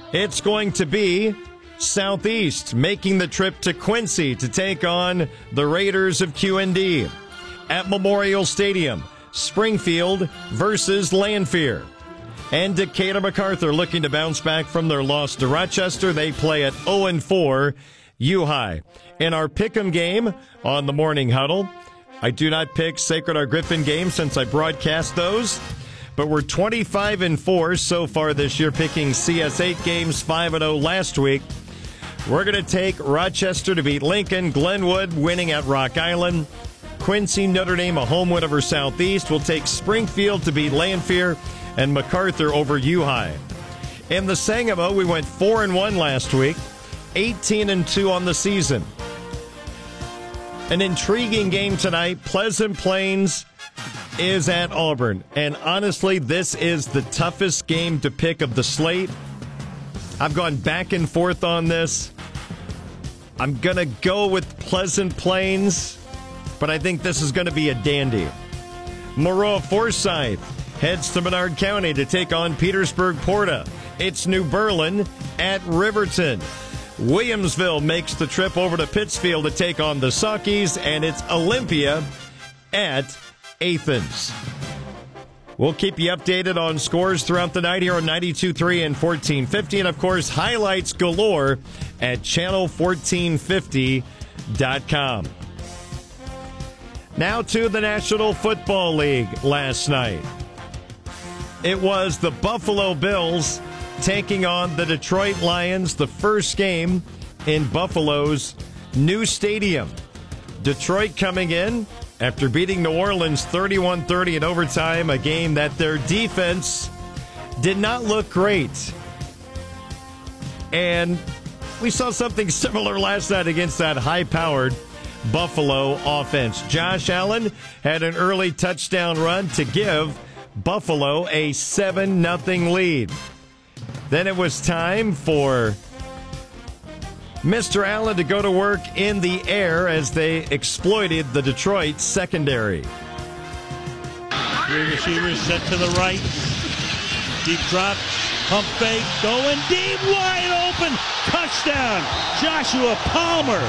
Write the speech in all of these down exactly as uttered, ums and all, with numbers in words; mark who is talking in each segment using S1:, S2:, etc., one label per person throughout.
S1: It's going to be Southeast making the trip to Quincy to take on the Raiders of Q N D. At Memorial Stadium, Springfield versus Lanphier. And Decatur MacArthur looking to bounce back from their loss to Rochester. They play at oh and four U-High. In our Pick'em game on the Morning Huddle, I do not pick Sacred Heart Griffin games since I broadcast those, but we're twenty-five and four so far this year, picking C S eight games, five and oh last week. We're going to take Rochester to beat Lincoln, Glenwood winning at Rock Island, Quincy, Notre Dame, a home win over Southeast. We'll take Springfield to beat Lanphier, and MacArthur over U-High. In the Sangamo, we went four and one last week, eighteen and two on the season. An intriguing game tonight. Pleasant Plains is at Auburn. And honestly, this is the toughest game to pick of the slate. I've gone back and forth on this. I'm going to go with Pleasant Plains, but I think this is going to be a dandy. Maroa Forsyth heads to Menard County to take on Petersburg Porta. It's New Berlin at Riverton. Williamsville makes the trip over to Pittsfield to take on the Saukees, and it's Olympia at Athens. We'll keep you updated on scores throughout the night here on ninety-two point three and fourteen fifty, and of course, highlights galore at channel fourteen fifty dot com. Now to the National Football League last night. It was the Buffalo Bills taking on the Detroit Lions, the first game in Buffalo's new stadium. Detroit coming in after beating New Orleans thirty-one thirty in overtime, a game that their defense did not look great. And we saw something similar last night against that high-powered Buffalo offense. Josh Allen had an early touchdown run to give Buffalo a seven nothing lead. Then it was time for Mister Allen to go to work in the air as they exploited the Detroit secondary.
S2: Three receivers set to the right. Deep drop, pump fake, going deep, wide open, touchdown, Joshua Palmer.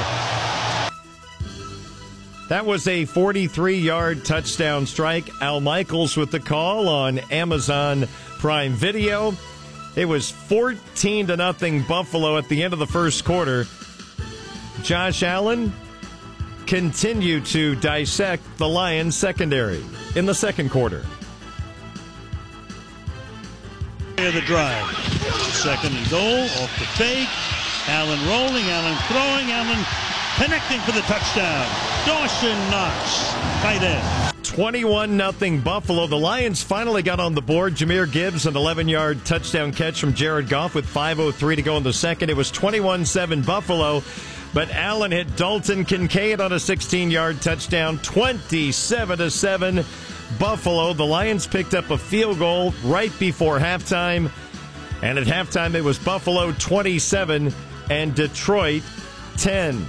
S1: That was a forty-three-yard touchdown strike. Al Michaels with the call on Amazon Prime Video. It was fourteen to nothing Buffalo at the end of the first quarter. Josh Allen continued to dissect the Lions secondary in the second quarter.
S2: The drive. Second and goal, off the fake. Allen rolling, Allen throwing, Allen connecting for the touchdown. Dawson Knox, tight end.
S1: twenty-one nothing Buffalo. The Lions finally got on the board. Jahmyr Gibbs, an eleven-yard touchdown catch from Jared Goff with five oh three to go in the second. It was twenty-one seven Buffalo, but Allen hit Dalton Kincaid on a sixteen-yard touchdown, twenty-seven to seven Buffalo. The Lions picked up a field goal right before halftime, and at halftime it was Buffalo twenty-seven and Detroit ten.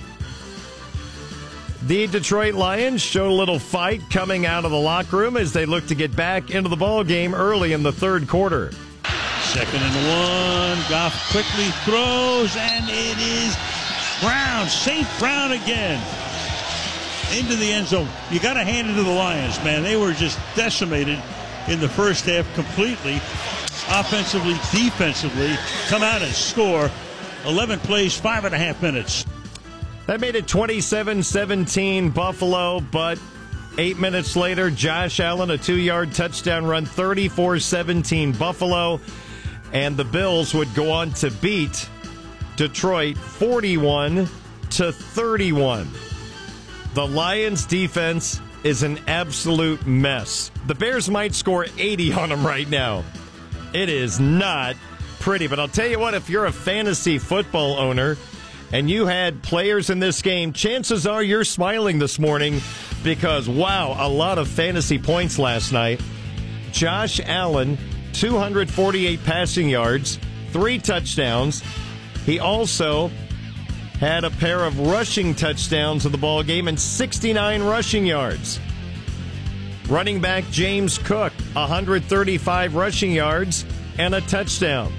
S1: The Detroit Lions showed a little fight coming out of the locker room as they look to get back into the ball game early in the third quarter.
S2: Second and one. Goff quickly throws, and it is Brown. Saint Brown again. Into the end zone. You got to hand it to the Lions, man. They were just decimated in the first half completely. Offensively, defensively, come out and score. eleven plays, five and a half minutes.
S1: That made it twenty-seven seventeen Buffalo, but eight minutes later, Josh Allen, a two-yard touchdown run, thirty-four seventeen Buffalo, and the Bills would go on to beat Detroit forty-one to thirty-one. The Lions' defense is an absolute mess. The Bears might score eighty on them right now. It is not pretty, but I'll tell you what, if you're a fantasy football owner and you had players in this game, chances are you're smiling this morning because, wow, a lot of fantasy points last night. Josh Allen, two hundred forty-eight passing yards, three touchdowns. He also had a pair of rushing touchdowns in the ball game and sixty-nine rushing yards. Running back James Cook, one hundred thirty-five rushing yards and a touchdown.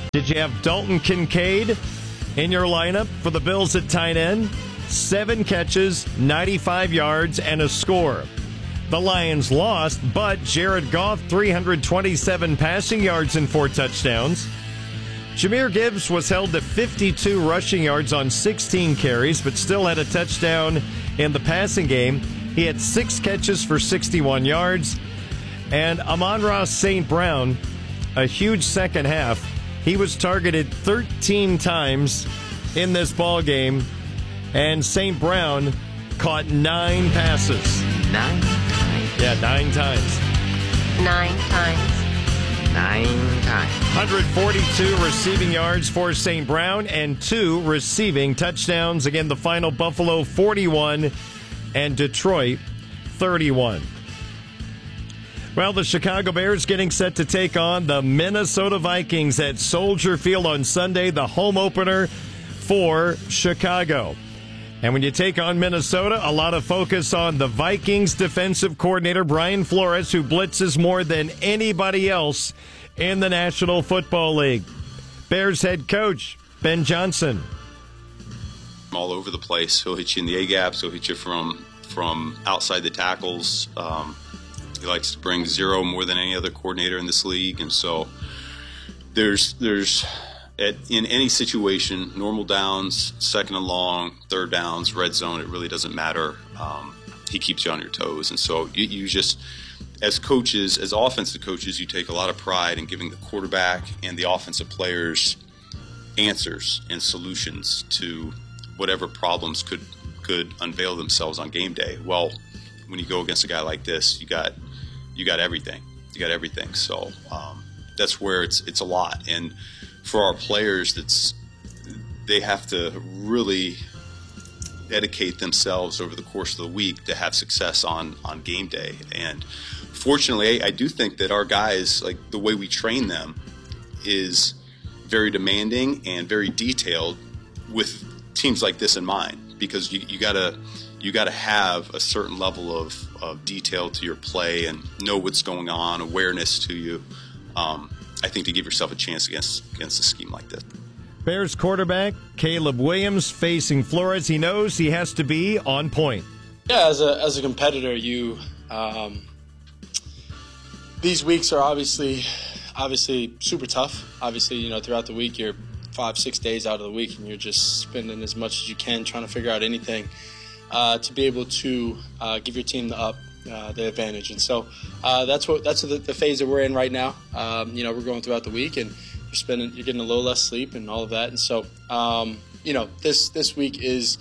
S1: Did you have Dalton Kincaid in your lineup for the Bills at tight end? Seven catches, ninety-five yards, and a score. The Lions lost, but Jared Goff, three hundred twenty-seven passing yards and four touchdowns. Jahmyr Gibbs was held to fifty-two rushing yards on sixteen carries, but still had a touchdown in the passing game. He had six catches for sixty-one yards. And Amon-Ra Saint Brown, a huge second half. He was targeted thirteen times in this ball game, and Saint Brown caught nine passes.
S3: Nine times?
S1: Yeah, nine times.
S4: Nine times.
S3: Nine times.
S1: one hundred forty-two receiving yards for Saint Brown and two receiving touchdowns. Again, the final Buffalo forty-one and Detroit thirty-one. Well, the Chicago Bears getting set to take on the Minnesota Vikings at Soldier Field on Sunday, the home opener for Chicago. And when you take on Minnesota, a lot of focus on the Vikings defensive coordinator, Brian Flores, who blitzes more than anybody else in the National Football League. Bears head coach, Ben Johnson.
S5: All over the place. He'll hit you in the A-gaps. He'll hit you from, from outside the tackles. Um, he likes to bring zero more than any other coordinator in this league. And so there's there's... At, in any situation, normal downs, second and long, third downs, red zone, it really doesn't matter. Um, he keeps you on your toes. And so you, you just, as coaches, as offensive coaches, you take a lot of pride in giving the quarterback and the offensive players answers and solutions to whatever problems could, could unveil themselves on game day. Well, when you go against a guy like this, you got you got everything. You got everything. So um, that's where it's it's a lot. And for our players, that's they have to really dedicate themselves over the course of the week to have success on, on game day. And fortunately, I, I do think that our guys, like the way we train them, is very demanding and very detailed with teams like this in mind, because you, you gotta you gotta have a certain level of, of detail to your play and know what's going on, awareness to you. Um, I think to give yourself a chance against against a scheme like this.
S1: Bears quarterback Caleb Williams facing Flores. He knows he has to be on point.
S6: Yeah, as a as a competitor, you um, these weeks are obviously obviously super tough. Obviously, you know, throughout the week, you're five six days out of the week, and you're just spending as much as you can trying to figure out anything uh, to be able to uh, give your team the up. Uh, the advantage, and so uh, that's what that's the, the phase that we're in right now. Um, you know, we're going throughout the week, and you're spending, you're getting a little less sleep and all of that, and so um, you know, this this week is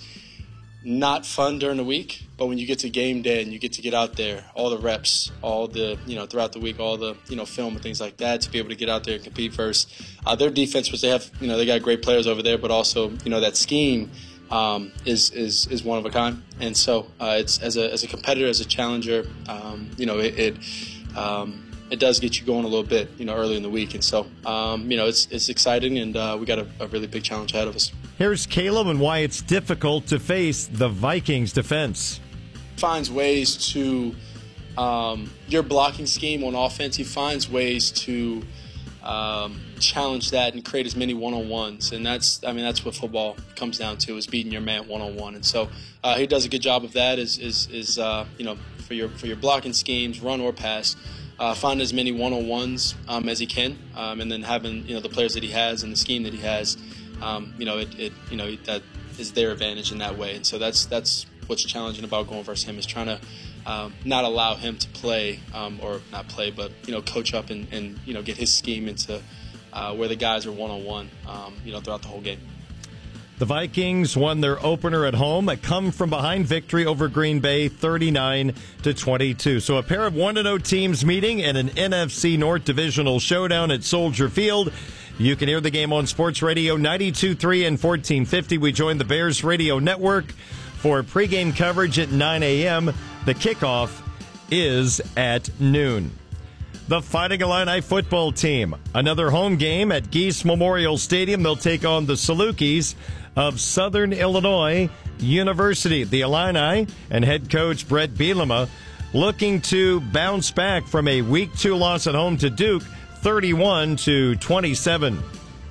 S6: not fun during the week, but when you get to game day and you get to get out there, all the reps, all the you know throughout the week, all the you know film and things like that, to be able to get out there and compete first. Uh, their defense, which they have, you know, they got great players over there, but also you know that scheme. Um, is, is is one of a kind, and so uh, it's as a as a competitor, as a challenger, um, you know it it, um, it does get you going a little bit, you know, early in the week, and so um, you know it's it's exciting, and uh, we got a, a really big challenge ahead of us.
S1: Here's Caleb and why it's difficult to face the Vikings defense.
S6: Finds ways to um, your blocking scheme on offense. He finds ways to um, challenge that and create as many one-on-ones, and that's I mean that's what football comes down to, is beating your man one-on-one, and so uh, he does a good job of that. Is is is uh, you know for your for your blocking schemes, run or pass, uh, find as many one-on-ones um, as he can, um, and then having you know the players that he has and the scheme that he has, um, you know it, it you know that is their advantage in that way, and so that's that's what's challenging about going versus him, is trying to Um, not allow him to play, um, or not play, but you know, coach up and, and you know, get his scheme into uh, where the guys are one on one, um, you know, throughout the whole game.
S1: The Vikings won their opener at home, a come from behind victory over Green Bay, thirty-nine to twenty-two. So a pair of one and oh teams meeting in an N F C North divisional showdown at Soldier Field. You can hear the game on Sports Radio ninety-two point three and fourteen fifty. We join the Bears Radio Network for pregame coverage at nine a.m. The kickoff is at noon. The Fighting Illini football team, another home game at Geese Memorial Stadium. They'll take on the Salukis of Southern Illinois University. The Illini and head coach Brett Bielema looking to bounce back from a week two loss at home to Duke, thirty-one to twenty-seven.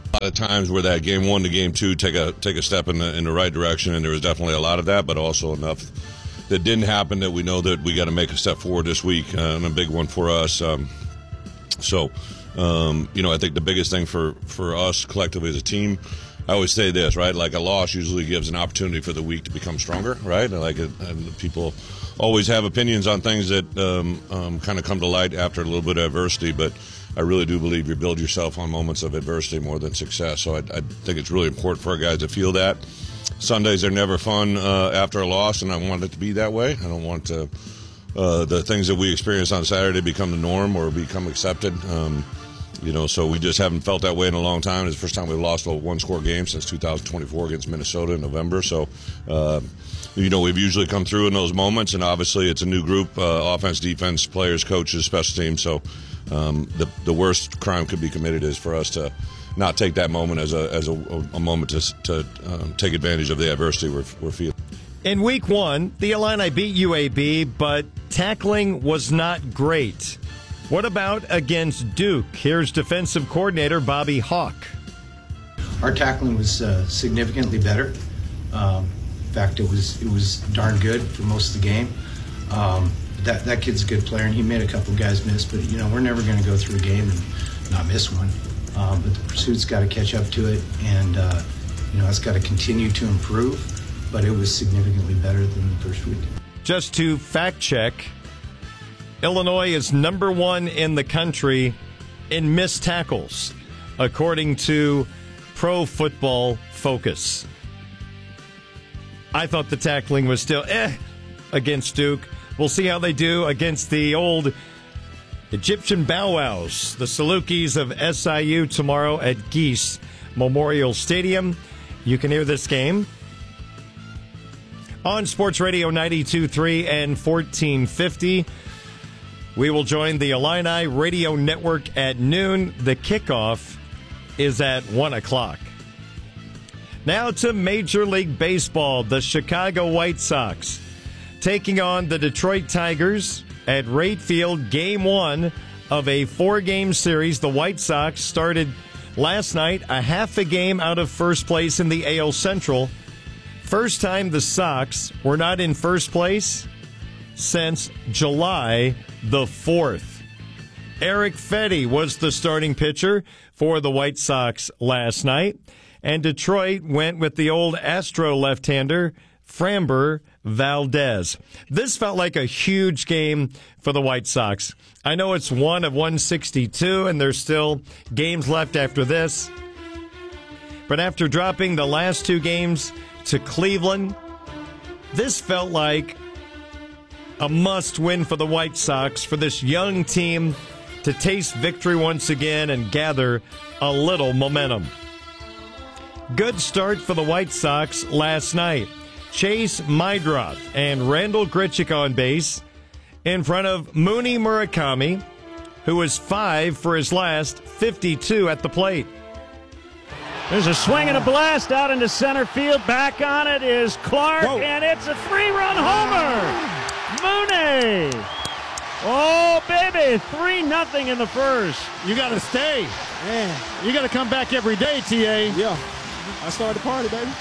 S7: A lot of times where that game one to game two take a take a step in the in the right direction, and there was definitely a lot of that, but also enough that didn't happen that we know that we got to make a step forward this week, uh, and a big one for us. Um, so, um, you know, I think the biggest thing for, for us collectively as a team, I always say this, right? Like a loss usually gives an opportunity for the week to become stronger, right? Like, and people always have opinions on things that um, um, kind of come to light after a little bit of adversity, but I really do believe you build yourself on moments of adversity more than success. So I, I think it's really important for our guys to feel that. Sundays are never fun uh, after a loss, and I want it to be that way. I don't want to, uh, the things that we experience on Saturday become the norm or become accepted. Um, you know, so we just haven't felt that way in a long time. It's the first time we've lost a one-score game since two thousand twenty-four against Minnesota in November. So, uh, you know, we've usually come through in those moments, and obviously it's a new group, uh, offense, defense, players, coaches, special teams. So um, the, the worst crime could be committed is for us to not take that moment as a as a, a moment to to um, take advantage of the adversity we're, we're feeling.
S1: In week one, the Illini beat U A B, but tackling was not great. What about against Duke? Here's defensive coordinator Bobby Hauck.
S8: Our tackling was uh, significantly better. Um, in fact, it was it was darn good for most of the game. Um, that that kid's a good player, and he made a couple guys miss. But you know, we're never going to go through a game and not miss one. Um, but the pursuit's got to catch up to it, and uh, you know, it's got to continue to improve. But it was significantly better than the first week.
S1: Just to fact check, Illinois is number one in the country in missed tackles, according to Pro Football Focus. I thought the tackling was still eh against Duke. We'll see how they do against the old Egyptian Bow Wows, the Salukis of S I U, tomorrow at Geese Memorial Stadium. You can hear this game on Sports Radio ninety-two point three and fourteen fifty. We will join the Illini Radio Network at noon. The kickoff is at one o'clock. Now to Major League Baseball. The Chicago White Sox taking on the Detroit Tigers at Wright Field, game one of a four-game series. The White Sox started last night a half a game out of first place in the A L Central. First time the Sox were not in first place since July the fourth. Eric Fedde was the starting pitcher for the White Sox last night, and Detroit went with the old Astro left-hander, Framber Valdez. This felt like a huge game for the White Sox. I know it's one of one sixty-two, and there's still games left after this. But after dropping the last two games to Cleveland, this felt like a must-win for the White Sox, for this young team to taste victory once again and gather a little momentum. Good start for the White Sox last night. Chase Meidroth and Randall Grichuk on base in front of Mooney Murakami, who was five for his last fifty-two at the plate.
S9: There's a swing and a blast out into center field. Back on it is Clark, Whoa. And it's a three-run homer. Mooney. Oh, baby, three nothing in the first.
S10: You got to stay. Man, you got to come back every day, T A.
S11: Yeah. I started the party, baby.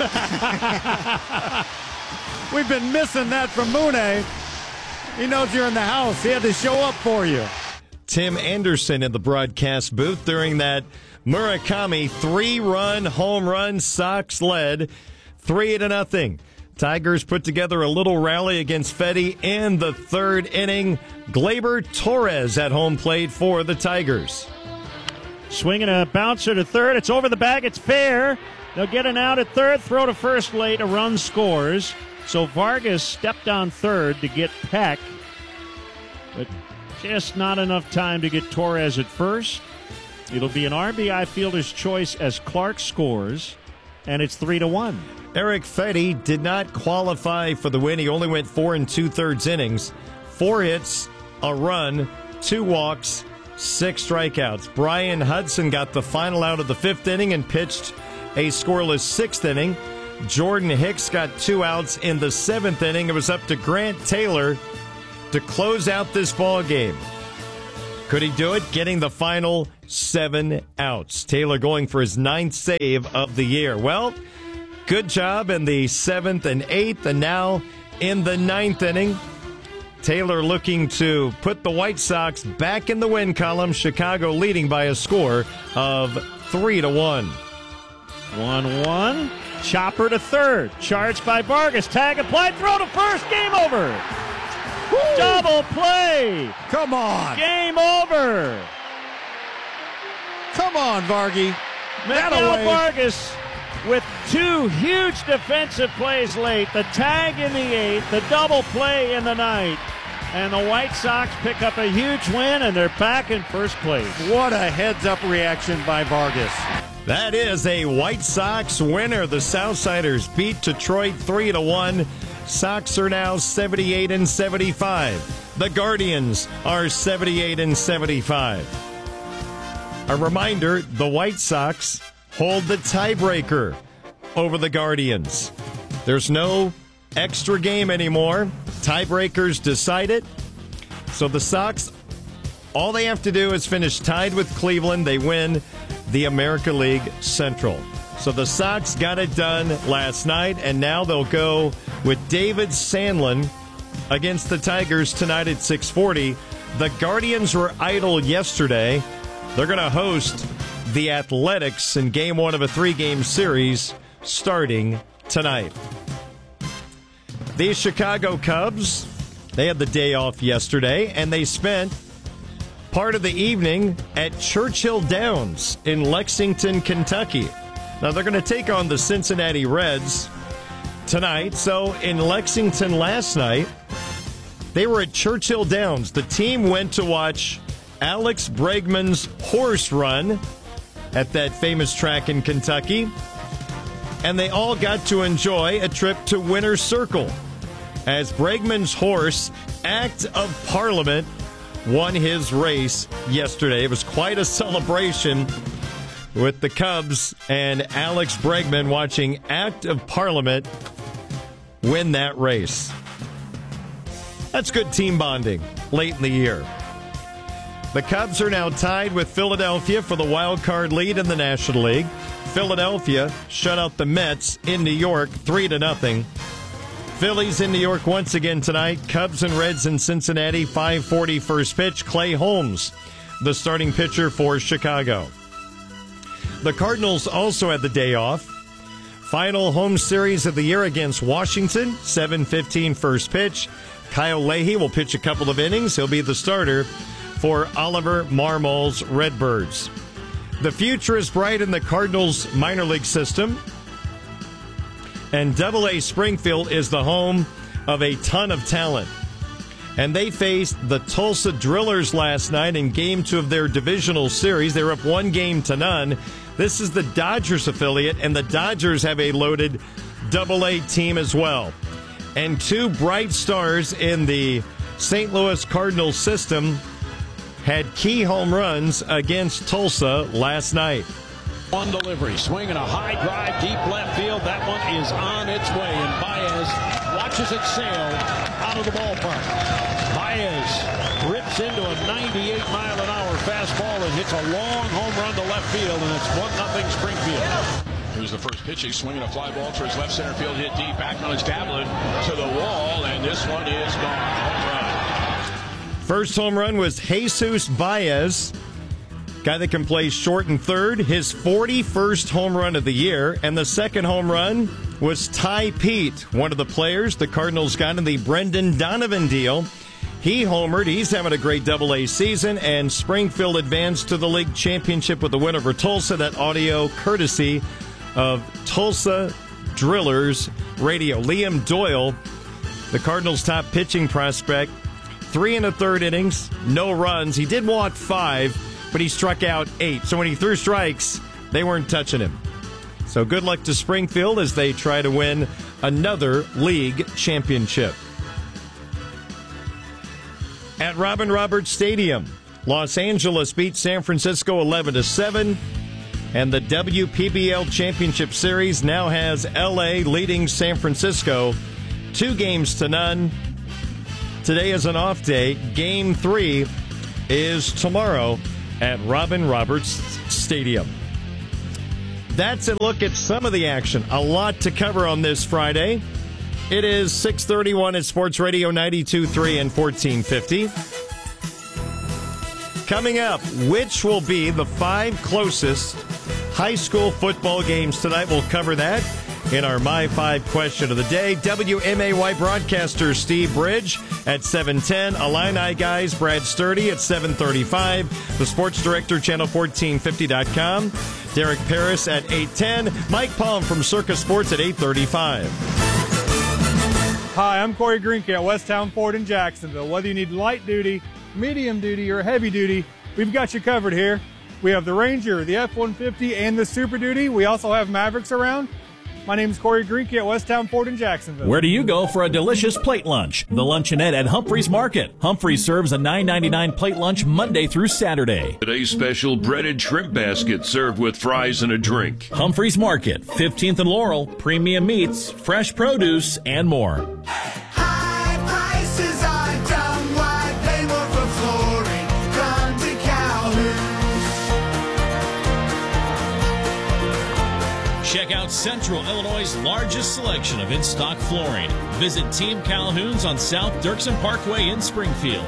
S10: We've been missing that from Mooney. He knows you're in the house. He had to show up for you.
S1: Tim Anderson in the broadcast booth during that Murakami three-run home run. Sox led three to nothing. Tigers put together a little rally against Fedde in the third inning. Gleyber Torres at home plate for the Tigers.
S9: Swinging a bouncer to third. It's over the bag. It's fair. They'll get an out at third. Throw to first late. A run scores. So Vargas stepped on third to get Peck. But just not enough time to get Torres at first. It'll be an R B I fielder's choice as Clark scores. And it's three to one.
S1: Eric Fedde did not qualify for the win. He only went four and two-thirds innings. Four hits, a run, two walks, six strikeouts. Brian Hudson got the final out of the fifth inning and pitched a scoreless sixth inning. Jordan Hicks got two outs in the seventh inning. It was up to Grant Taylor to close out this ball game. Could he do it? Getting the final seven outs. Taylor going for his ninth save of the year. Well, good job in the seventh and eighth, and now in the ninth inning. Taylor looking to put the White Sox back in the win column. Chicago leading by a score of three to one.
S9: one one. Chopper to third. Charged by Vargas. Tag applied. Throw to first. Game over. Woo! Double play.
S10: Come on.
S9: Game over.
S10: Come on, Vargy.
S9: Miguel Vargas with two huge defensive plays late. The tag in the eighth, the double play in the ninth. And the White Sox pick up a huge win, and they're back in first place.
S10: What a heads-up reaction by Vargas.
S1: That is a White Sox winner. The Southsiders beat Detroit three to one. Sox are now seventy-eight and seventy-five. The Guardians are seventy-eight and seventy-five. A reminder, the White Sox hold the tiebreaker over the Guardians. There's no extra game anymore. Tiebreakers decide it. So the Sox, all they have to do is finish tied with Cleveland. They win the American League Central. So the Sox got it done last night, and now they'll go with David Sandlin against the Tigers tonight at six forty. The Guardians were idle yesterday. They're going to host the Athletics in game one of a three-game series starting tonight. The Chicago Cubs, they had the day off yesterday, and they spent part of the evening at Churchill Downs in Lexington, Kentucky. Now, they're going to take on the Cincinnati Reds tonight. So, in Lexington last night, they were at Churchill Downs. The team went to watch Alex Bregman's horse run at that famous track in Kentucky. And they all got to enjoy a trip to Winner's Circle as Bregman's horse, Act of Parliament, won his race yesterday. It was quite a celebration with the Cubs and Alex Bregman watching Act of Parliament win that race. That's good team bonding late in the year. The Cubs are now tied with Philadelphia for the wild card lead in the National League. Philadelphia shut out the Mets in New York three to nothing. Phillies in New York once again tonight. Cubs and Reds in Cincinnati, five forty first pitch. Clay Holmes, the starting pitcher for Chicago. The Cardinals also had the day off. Final home series of the year against Washington, seven fifteen first pitch. Kyle Leahy will pitch a couple of innings. He'll be the starter for Oliver Marmol's Redbirds. The future is bright in the Cardinals minor league system. And Double A Springfield is the home of a ton of talent. And they faced the Tulsa Drillers last night in game two of their divisional series. They were up one game to none. This is the Dodgers affiliate, and the Dodgers have a loaded Double A team as well. And two bright stars in the Saint Louis Cardinals system had key home runs against Tulsa last night.
S12: One delivery, swinging a high drive, deep left field. That one is on its way, and Baez watches it sail out of the ballpark. Baez rips into a ninety-eight mile an hour fastball and hits a long home run to left field, and it's one nothing Springfield.
S13: Here's the first pitch. He's swinging a fly ball towards left center field, hit deep, back on his tablet to the wall, and this one is gone. Home run.
S1: First home run was Jesus Baez, guy that can play short and third, his forty-first home run of the year. And the second home run was Ty Pete, one of the players the Cardinals got in the Brendan Donovan deal. He homered. He's having a great Double A season, and Springfield advanced to the league championship with the win over Tulsa. That audio courtesy of Tulsa Drillers Radio. Liam Doyle, the Cardinals' top pitching prospect, three and a third innings, no runs. He did walk five, but he struck out eight. So when he threw strikes, they weren't touching him. So good luck to Springfield as they try to win another league championship. At Robin Roberts Stadium, Los Angeles beat San Francisco eleven to seven. And the W P B L Championship Series now has L A leading San Francisco two games to none. Today is an off day. Game three is tomorrow at Robin Roberts Stadium. That's a look at some of the action. A lot to cover on this Friday. It is six thirty-one at Sports Radio ninety-two point three and fourteen fifty. Coming up, which will be the five closest high school football games tonight? We'll cover that in our My Five question of the day. W M A Y broadcaster Steve Bridge at seven ten. Illini guys Brad Sturdy at seven thirty-five. The sports director, channel fourteen fifty dot com. Derek Paris at eight ten. Mike Palm from Circus Sports at eight thirty-five.
S14: Hi, I'm Corey Greenke at Westtown Ford in Jacksonville. Whether you need light duty, medium duty, or heavy duty, we've got you covered here. We have the Ranger, the F one fifty, and the Super Duty. We also have Mavericks around. My name is Corey Greenke at Westtown Ford in Jacksonville.
S15: Where do you go for a delicious plate lunch? The Luncheonette at Humphreys Market. Humphreys serves a nine ninety-nine plate lunch Monday through Saturday.
S16: Today's special breaded shrimp basket served with fries and a drink.
S15: Humphreys Market, fifteenth and Laurel, premium meats, fresh produce, and more.
S17: High prices are dumb. Why pay more for flooring? Come to Calhoun.
S18: Check out Central Illinois' largest selection of in-stock flooring. Visit Team Calhoun's on South Dirksen Parkway in Springfield.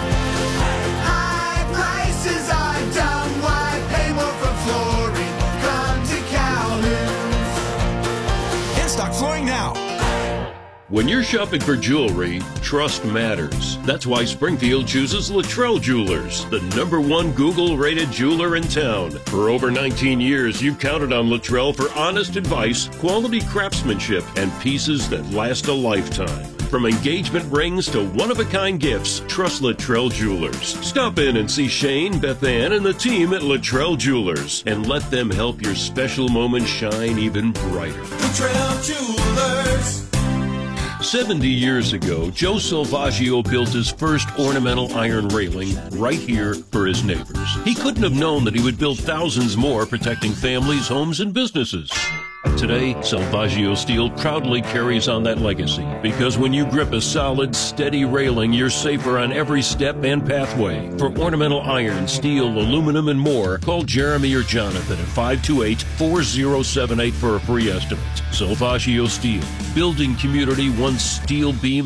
S17: High prices are dumb. Why pay more for flooring? Come to Calhoun's.
S16: In-stock flooring now. When you're shopping for jewelry, trust matters. That's why Springfield chooses Luttrell Jewelers, the number one Google-rated jeweler in town. For over nineteen years, you've counted on Luttrell for honest advice, quality craftsmanship, and pieces that last a lifetime. From engagement rings to one-of-a-kind gifts, trust Luttrell Jewelers. Stop in and see Shane, Beth Ann, and the team at Luttrell Jewelers, and let them help your special moment shine even brighter.
S17: Luttrell Jewelers.
S16: seventy years ago, Joe Salvaggio built his first ornamental iron railing right here for his neighbors. He couldn't have known that he would build thousands more protecting families, homes, and businesses. Today, Salvaggio Steel proudly carries on that legacy because when you grip a solid, steady railing, you're safer on every step and pathway. For ornamental iron, steel, aluminum, and more, call Jeremy or Jonathan at five two eight, four zero seven eight for a free estimate. Salvaggio Steel, building community one steel beam